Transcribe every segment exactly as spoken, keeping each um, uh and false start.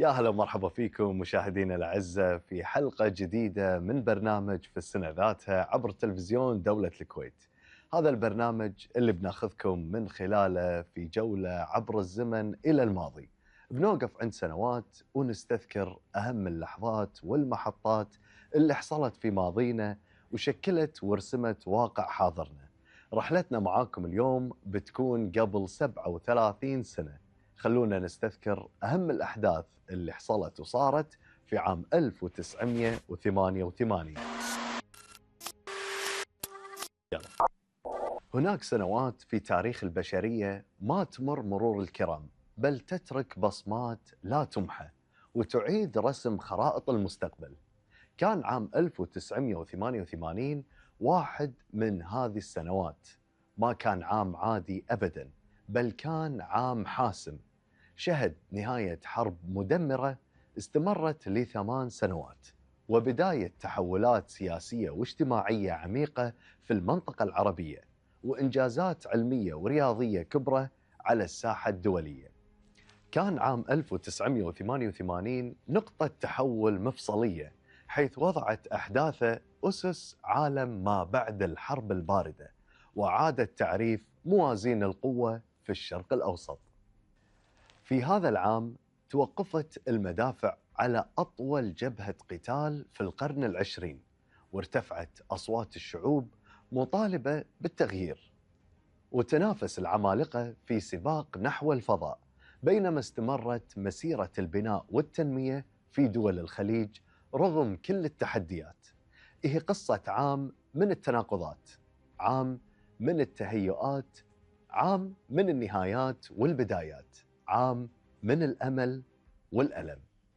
يا هلا ومرحبا فيكم مشاهدينا الأعزاء في حلقة جديدة من برنامج في السنة ذاتها عبر تلفزيون دولة الكويت. هذا البرنامج اللي بناخذكم من خلاله في جولة عبر الزمن إلى الماضي، بنوقف عند سنوات ونستذكر أهم اللحظات والمحطات اللي حصلت في ماضينا وشكلت ورسمت واقع حاضرنا. رحلتنا معاكم اليوم بتكون قبل سبعة وثلاثين سنة. خلونا نستذكر أهم الأحداث اللي حصلت وصارت في عام ألف وتسعمئة وثمانية وثمانين. يلا. هناك سنوات في تاريخ البشرية ما تمر مرور الكرام، بل تترك بصمات لا تمحى وتعيد رسم خرائط المستقبل. كان عام ألف وتسعمئة وثمانية وثمانين واحد من هذه السنوات. ما كان عام عادي أبدا، بل كان عام حاسم، شهد نهاية حرب مدمرة استمرت لثمان سنوات، وبداية تحولات سياسية واجتماعية عميقة في المنطقة العربية، وإنجازات علمية ورياضية كبرى على الساحة الدولية. كان عام ألف وتسعمئة وثمانية وثمانين نقطة تحول مفصلية، حيث وضعت أحداثه أسس عالم ما بعد الحرب الباردة، وأعادت تعريف موازين القوة في الشرق الأوسط. في هذا العام توقفت المدافع على أطول جبهة قتال في القرن العشرين، وارتفعت أصوات الشعوب مطالبة بالتغيير، وتنافس العمالقة في سباق نحو الفضاء، بينما استمرت مسيرة البناء والتنمية في دول الخليج رغم كل التحديات. هي قصة عام من التناقضات، عام من التهيؤات، عام من النهايات والبدايات، عام من الأمل والألم.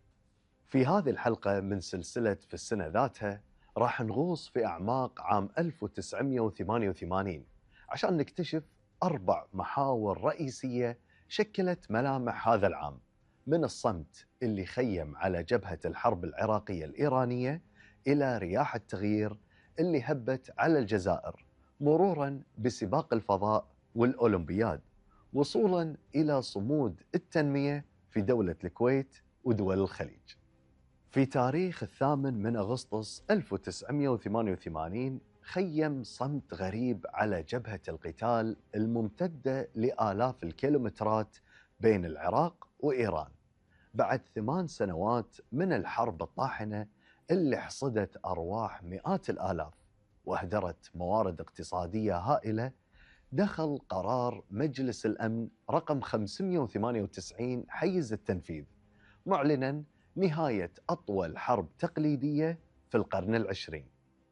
في هذه الحلقة من سلسلة في السنة ذاتها راح نغوص في أعماق عام ألف وتسعمئة وثمانية وثمانين عشان نكتشف أربع محاور رئيسية شكلت ملامح هذا العام، من الصمت اللي خيم على جبهة الحرب العراقية الإيرانية إلى رياح التغيير اللي هبت على الجزائر، مرورا بسباق الفضاء والأولمبياد، وصولا إلى صمود التنمية في دولة الكويت ودول الخليج. في تاريخ الثامن من أغسطس ألف وتسعمئة وثمانية وثمانين خيم صمت غريب على جبهة القتال الممتدة لآلاف الكيلومترات بين العراق وإيران، بعد ثمان سنوات من الحرب الطاحنة اللي حصدت أرواح مئات الآلاف وأهدرت موارد اقتصادية هائلة. دخل قرار مجلس الأمن رقم خمسمئة وثمانية وتسعين حيز التنفيذ، معلنا نهاية أطول حرب تقليدية في القرن العشرين.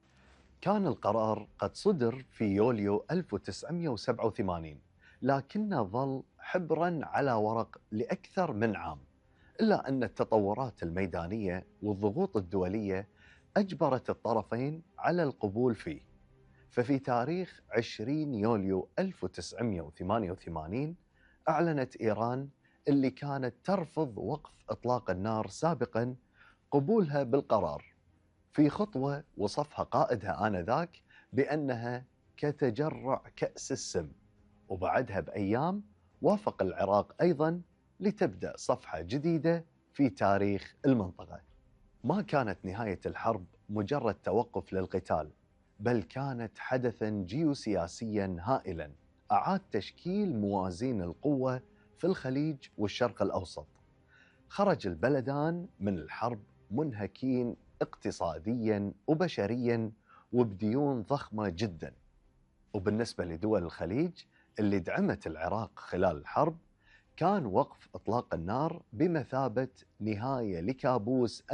كان القرار قد صدر في يوليو ألف وتسعمئة وسبعة وثمانين، لكنه ظل حبرا على ورق لأكثر من عام، إلا أن التطورات الميدانية والضغوط الدولية أجبرت الطرفين على القبول فيه. ففي تاريخ عشرين يوليو ألف وتسعمئة وثمانية وثمانين أعلنت إيران، اللي كانت ترفض وقف إطلاق النار سابقا، قبولها بالقرار، في خطوة وصفها قائدها آنذاك بأنها كتجرع كأس السم. وبعدها بأيام وافق العراق أيضا، لتبدأ صفحة جديدة في تاريخ المنطقة. ما كانت نهاية الحرب مجرد توقف للقتال، بل كانت حدثا جيوسياسيا هائلا أعاد تشكيل موازين القوة في الخليج والشرق الأوسط. خرج البلدان من الحرب منهكين اقتصاديا وبشريا وبديون ضخمة جدا. وبالنسبة لدول الخليج اللي دعمت العراق خلال الحرب، كان وقف إطلاق النار بمثابة نهاية لكابوس